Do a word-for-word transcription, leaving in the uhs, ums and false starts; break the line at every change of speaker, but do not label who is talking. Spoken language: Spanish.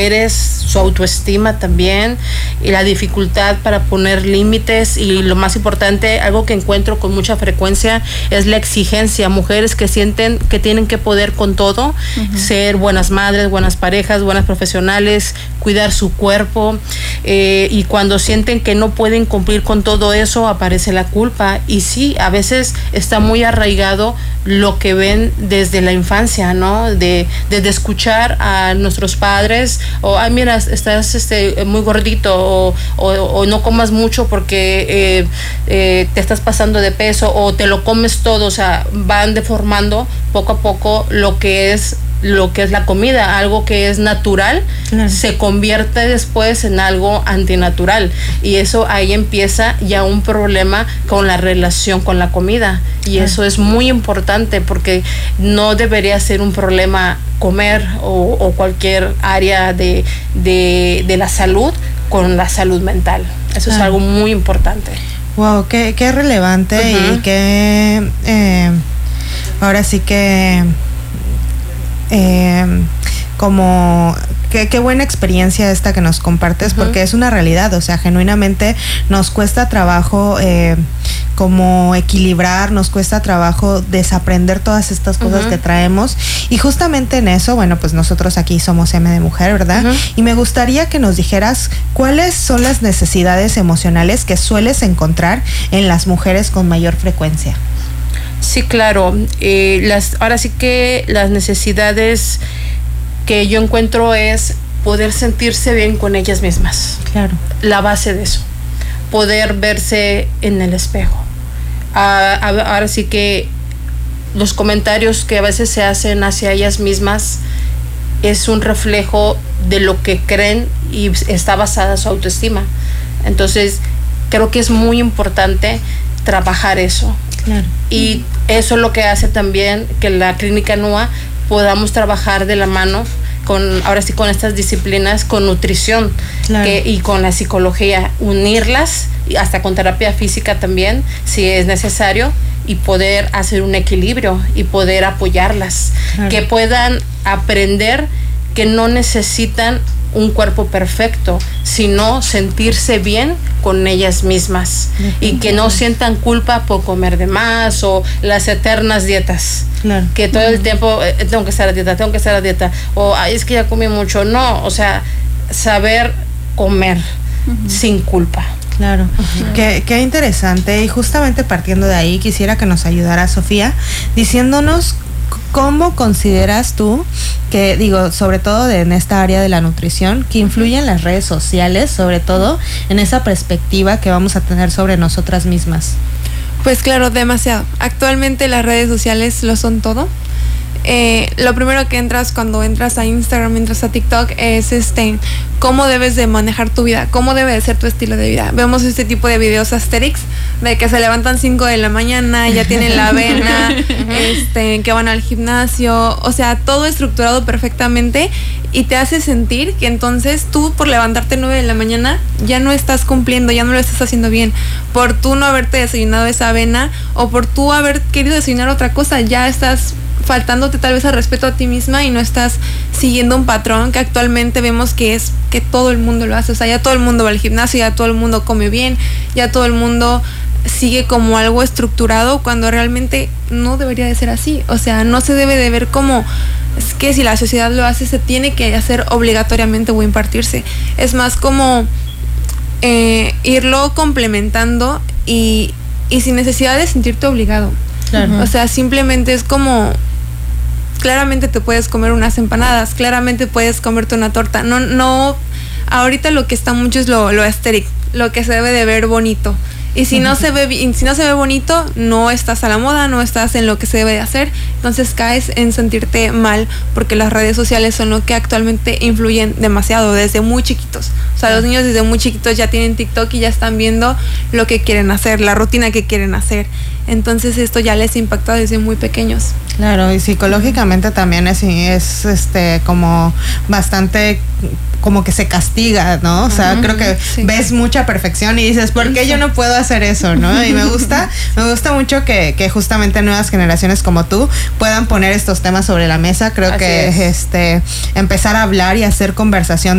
mujeres, su autoestima también, y la dificultad para poner límites, y lo más importante, algo que encuentro con mucha frecuencia, es la exigencia. Mujeres que sienten que tienen que poder con todo, uh-huh. ser buenas madres, buenas parejas, buenas profesionales, cuidar su cuerpo, eh, y cuando sienten que no pueden cumplir con todo eso, aparece la culpa. Y sí, a veces está muy arraigado lo que ven desde la infancia, ¿no? De, de escuchar a nuestros padres, o ay, mira, estás este, muy gordito, o, o, o no comas mucho porque eh, eh, te estás pasando de peso, o te lo comes todo. O sea, van deformando poco a poco lo que es lo que es la comida. Algo que es natural, claro, se convierte después en algo antinatural, y eso ahí empieza ya un problema con la relación con la comida, y claro, eso es muy importante, porque no debería ser un problema comer o, o cualquier área de, de, de la salud con la salud mental. Eso claro, es algo muy importante.
Wow, qué, qué relevante, uh-huh, y qué eh, ahora sí que Eh, como qué, qué buena experiencia esta que nos compartes, uh-huh, porque es una realidad. O sea, genuinamente nos cuesta trabajo eh, como equilibrar, nos cuesta trabajo desaprender todas estas cosas, uh-huh, que traemos, y justamente en eso, bueno, pues nosotros aquí somos M de Mujer, ¿verdad? Uh-huh. Y me gustaría que nos dijeras cuáles son las necesidades emocionales que sueles encontrar en las mujeres con mayor frecuencia.
Sí, claro. Eh, las, ahora sí que las necesidades que yo encuentro es poder sentirse bien con ellas mismas.
Claro.
La base de eso. Poder verse en el espejo. Ah, ahora sí que los comentarios que a veces se hacen hacia ellas mismas es un reflejo de lo que creen, y está basada su autoestima. Entonces, creo que es muy importante trabajar eso.
Claro.
Y eso es lo que hace también que la Clínica N U A podamos trabajar de la mano con, ahora sí, con estas disciplinas, con nutrición, claro, que, y con la psicología, unirlas, y hasta con terapia física también, si es necesario, y poder hacer un equilibrio y poder apoyarlas, claro, que puedan aprender que no necesitan un cuerpo perfecto, sino sentirse bien con ellas mismas, uh-huh, y que no sientan culpa por comer de más, o las eternas dietas,
claro,
que todo el tiempo eh, tengo que estar a dieta, tengo que estar a dieta, o ay, es que ya comí mucho. No, o sea, saber comer, uh-huh, sin culpa.
Claro, uh-huh, qué, qué interesante. Y justamente partiendo de ahí, quisiera que nos ayudara Sofía diciéndonos ¿cómo consideras tú que, digo, sobre todo de, en esta área de la nutrición, que influyen las redes sociales, sobre todo en esa perspectiva que vamos a tener sobre nosotras mismas?
Pues claro, demasiado. Actualmente las redes sociales lo son todo. Eh, lo primero que entras cuando entras a Instagram, entras a TikTok, es este cómo debes de manejar tu vida, cómo debe de ser tu estilo de vida. Vemos este tipo de videos Asterix, de que se levantan cinco de la mañana, ya tienen la avena, este, que van al gimnasio, o sea, todo estructurado perfectamente, y te hace sentir que entonces tú, por levantarte nueve de la mañana, ya no estás cumpliendo, ya no lo estás haciendo bien, por tú no haberte desayunado esa avena, o por tú haber querido desayunar otra cosa, ya estás faltándote tal vez al respeto a ti misma, y no estás siguiendo un patrón que actualmente vemos que es que todo el mundo lo hace. O sea, ya todo el mundo va al gimnasio, ya todo el mundo come bien, ya todo el mundo sigue como algo estructurado, cuando realmente no debería de ser así. O sea, no se debe de ver como es que si la sociedad lo hace, se tiene que hacer obligatoriamente o impartirse. Es más como eh, irlo complementando, y, y sin necesidad de sentirte obligado. Claro. O sea, simplemente es como, claramente te puedes comer unas empanadas, claramente puedes comerte una torta. No, no, ahorita lo que está mucho es lo, lo aesthetic, lo que se debe de ver bonito. Y si no se ve, si no se ve bonito, no estás a la moda, no estás en lo que se debe de hacer. Entonces caes en sentirte mal, porque las redes sociales son lo que actualmente influyen demasiado desde muy chiquitos. O sea, los niños desde muy chiquitos ya tienen TikTok y ya están viendo lo que quieren hacer, la rutina que quieren hacer. Entonces esto ya les impacta desde muy pequeños.
Claro, y psicológicamente también es, es este como bastante como que se castiga, ¿no? O sea, uh-huh, creo que sí, ves mucha perfección y dices, ¿por qué yo no puedo hacer eso, no? Y me gusta, me gusta mucho que, que justamente nuevas generaciones como tú puedan poner estos temas sobre la mesa. Creo Así que es. este empezar a hablar y hacer conversación